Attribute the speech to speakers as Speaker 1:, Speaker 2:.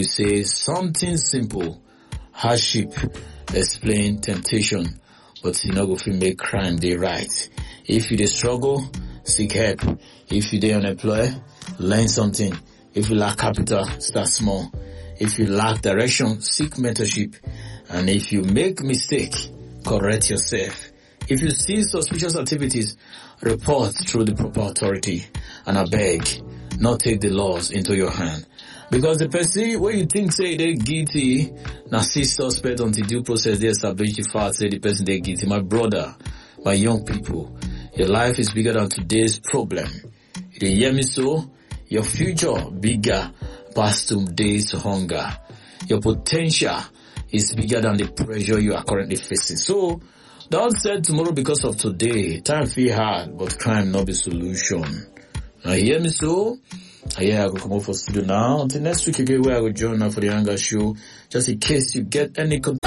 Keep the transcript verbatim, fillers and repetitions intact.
Speaker 1: we say something simple, hardship explain temptation, but you know go fit make crime dey right. If you dey struggle, seek help. If you dey unemployed, learn something. If you lack capital, start small. If you lack direction, seek mentorship. And if you make mistake, correct yourself. If you see suspicious activities, report through the proper authority. And I beg, not take the laws into your hand. Because the person where you think say they guilty, now see suspect until due process they establish the fact say the person they guilty. My brother, my young people, your life is bigger than today's problem. You hear me so? Your future bigger past today's hunger. Your potential is bigger than the pressure you are currently facing. So, don't say tomorrow because of today. Time feel hard, but crime not be solution. Now hear me so? Yeah, I will come up for studio now. Until next week again, where I will join now for the Younger Show. Just in case you get any